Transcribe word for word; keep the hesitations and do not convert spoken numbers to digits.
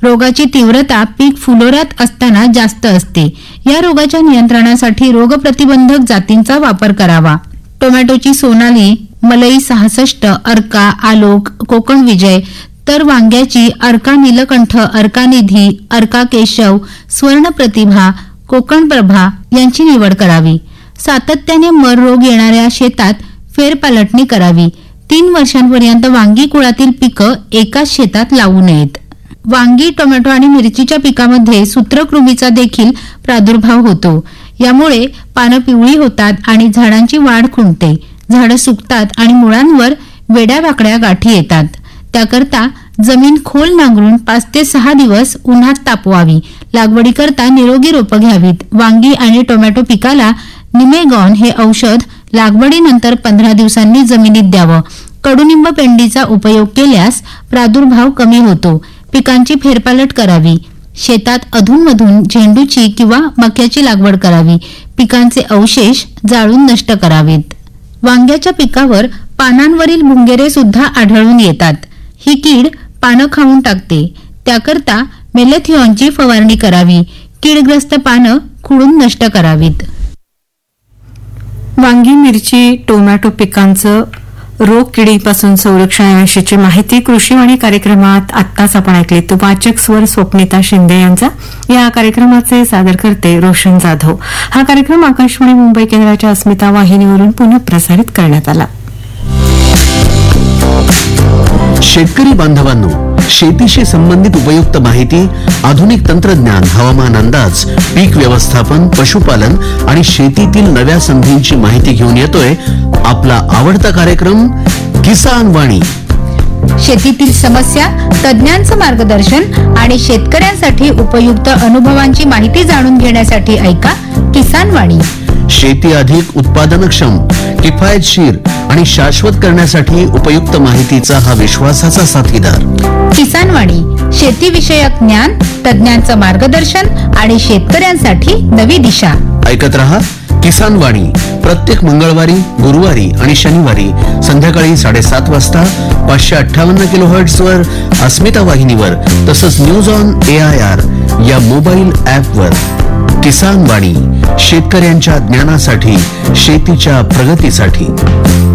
रोगाची तीव्रता पीक फुलोऱ्यात असताना जास्त असते. या रोगाच्या नियंत्रणासाठी रोगप्रतिबंधक जातींचा वापर करावा. टोमॅटोची सोनाली, मलई सहासष्ट, अर्का, आलोक, कोकण विजय, तर वांग्याची अर्का नीलकंठ, अर्का निधी, अर्का केशव, स्वर्ण प्रतिभा, कोकण प्रभा यांची निवड करावी. सातत्याने मर रोग येणाऱ्या शेतात फेरपालटणी करावी. तीन वर्षांपर्यंत वांगी कुळातील पिकं एकाच शेतात लावू नयेत. वांगी, टोमॅटो आणि मिरचीच्या पिकामध्ये सूत्रकृमीचा देखील प्रादुर्भाव होतो. यामुळे पानं पिवळी होतात आणि झाडांची वाढ खुंटते. झाडं सुकतात आणि मुळांवर वेड्या वाकड्या गाठी येतात. त्याकरता जमीन खोल नांगरून पाच ते सहा दिवस उन्हात तापवावी. लागवडीकरता निरोगी रोपं घ्यावीत. वांगी आणि टोमॅटो पिकाला निमेगॉन हे औषध लागवडीनंतर पंधरा दिवसांनी जमिनीत द्यावं. कडुनिंब पेंडीचा उपयोग केल्यास प्रादुर्भाव कमी होतो. पिकांची फेरपालट करावी. शेतात अधूनमधून झेंडूची किंवा मक्याची लागवड करावी. पिकांचे अवशेष जाळून नष्ट करावेत. वांग्याच्या पिकावर पानांवरील भुंगेरे सुद्धा आढळून येतात. ही कीड पानं खाऊन टाकते. त्याकरता मेलेथिओनची फवारणी करावी. कीडग्रस्त पानं खुडून नष्ट करावीत. वांगी, मिरची, टोमॅटो पिकांचं रोग किडीपासून संरक्षण याविषयीची माहिती कृषीवाणी कार्यक्रमात आत्ताच आपण ऐकली. तो वाचक स्वर स्वप्निता शिंदे यांचा. या कार्यक्रमाचे सादर करते रोशन जाधव. हा कार्यक्रम आकाशवाणी मुंबई केंद्राच्या अस्मिता वाहिनीवरून पुनः प्रसारित करण्यात आला. शेतकरी बांधवांनो, शेतीशी संबंधित उपयुक्त माहिती, आधुनिक तंत्रज्ञान, हवामान अंदाज, पीक व्यवस्थापन, पशुपालन आणि शेतीतील नव्या संधींची माहिती घेऊन येतोय आपला आवडता कार्यक्रम किसान वाणी. शेतीतील समस्या, तज्ञांचं मार्गदर्शन आणि शेतकऱ्यांसाठी उपयुक्त अनुभवांची माहिती जाणून घेण्यासाठी ऐका किसान वाणी. शेती अधिक उत्पादनक्षम, किफायतशीर आणि शाश्वत करण्यासाठी उपयुक्त माहितीचा हा विश्वासाचा साथीदार. किसान वाणी, शेतीविषयक ज्ञान, तज्ञांचं मार्गदर्शन आणि शेतकऱ्यांसाठी नवी दिशा. ऐकत रहा किसान वाणी प्रत्येक मंगळवारी, गुरुवारी आणि शनिवारी संध्याकाळी साडेसात वाजता पाचशे अठ्ठावन्न किलो हर्ट्झवर अस्मिता वाहिनीवर, तसंच news on A I R या मोबाईल ऍपवर. किसान वाणी, शेतकऱ्यांच्या ज्ञानासाठी, शेतीच्या प्रगतीसाठी.